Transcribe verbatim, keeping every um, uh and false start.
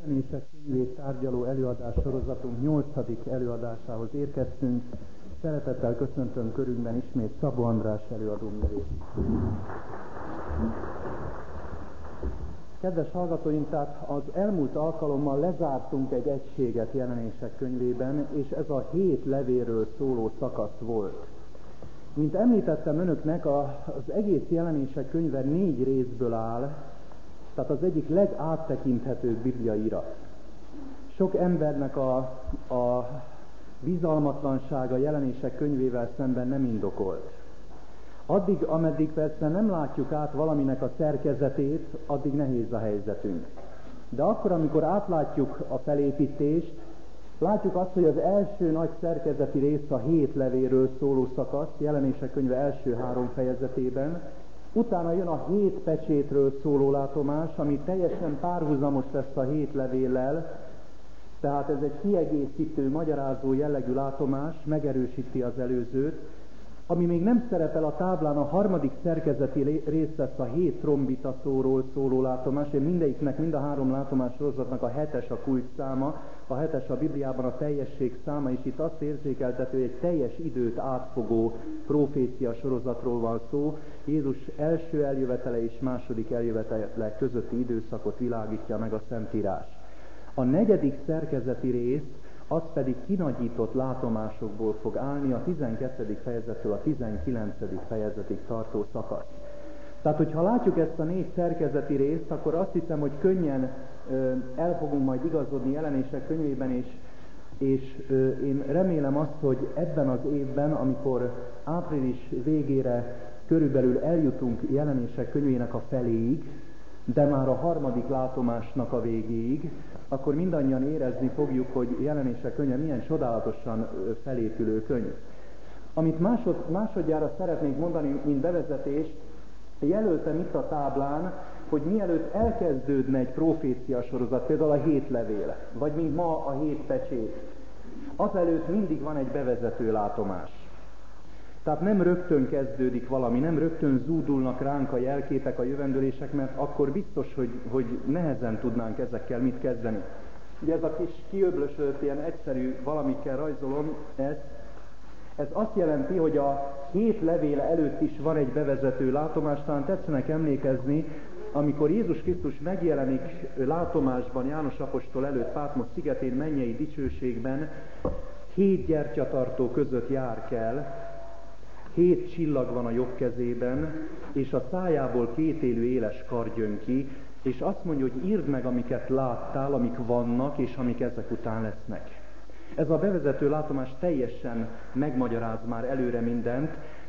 Jelenések könyvét tárgyaló előadás sorozatunk nyolcadik előadásához érkeztünk. Szeretettel köszöntöm körünkben ismét Szabó András előadó nevét. Kedves hallgatóink, tehát az elmúlt alkalommal lezártunk egy egységet Jelenések könyvében, és ez a hét levélről szóló szakasz volt. Mint említettem önöknek, az egész Jelenések könyve négy részből áll, tehát az egyik legáttekinthetőbb bibliai irat. Sok embernek a, a bizalmatlansága Jelenések könyvével szemben nem indokolt. Addig, ameddig persze nem látjuk át valaminek a szerkezetét, addig nehéz a helyzetünk. De akkor, amikor átlátjuk a felépítést, látjuk azt, hogy az első nagy szerkezeti rész a hét levélről szóló szakasz, Jelenések könyve első három fejezetében, utána jön a hét pecsétről szóló látomás, ami teljesen párhuzamos lesz a hét levéllel, tehát ez egy kiegészítő, magyarázó jellegű látomás, megerősíti az előzőt. Ami még nem szerepel a táblán, a harmadik szerkezeti rész lesz a hét trombita szóról szóló látomás. Én mindegyiknek, mind a három látomás sorozatnak a hetes a kulcsszáma, a hetes a Bibliában a teljesség száma, és itt azt érzékeltető, hogy egy teljes időt átfogó profécia sorozatról van szó. Jézus első eljövetele és második eljövetele közötti időszakot világítja meg a Szentírás. A negyedik szerkezeti rész, az pedig kinagyított látomásokból fog állni a tizenkettedik fejezettől a tizenkilencedik fejezetig tartó szakasz. Tehát, hogyha látjuk ezt a négy szerkezeti részt, akkor azt hiszem, hogy könnyen ö, el fogunk majd igazodni Jelenések könyvében, és, és ö, én remélem azt, hogy ebben az évben, amikor április végére körülbelül eljutunk Jelenések könyvének a feléig, de már a harmadik látomásnak a végéig, akkor mindannyian érezni fogjuk, hogy Jelenések könyve milyen csodálatosan felépülő könyv. Amit másod, másodjára szeretnék mondani, mint bevezetést, jelöltem itt a táblán, hogy mielőtt elkezdődne egy profécia sorozat, például a hét levél, vagy mint ma a hét pecsét, azelőtt mindig van egy bevezető látomás. Tehát nem rögtön kezdődik valami, nem rögtön zúdulnak ránk a jelképek, a jövendőlések, mert akkor biztos, hogy, hogy nehezen tudnánk ezekkel mit kezdeni. Ugye ez a kis kiöblösölt, ilyen egyszerű valamikkel rajzolom ezt. Ez azt jelenti, hogy a hét levél előtt is van egy bevezető látomás, talán tetszenek emlékezni, amikor Jézus Krisztus megjelenik látomásban János apostol előtt Pátmosz szigetén mennyei dicsőségben, hét gyertyatartó között jár kell, hét csillag van a jobb kezében, és a szájából kétélű éles kard jön ki, és azt mondja, hogy írd meg, amiket láttál, amik vannak, és amik ezek után lesznek. Ez a bevezető látomás teljesen megmagyaráz már előre mindent,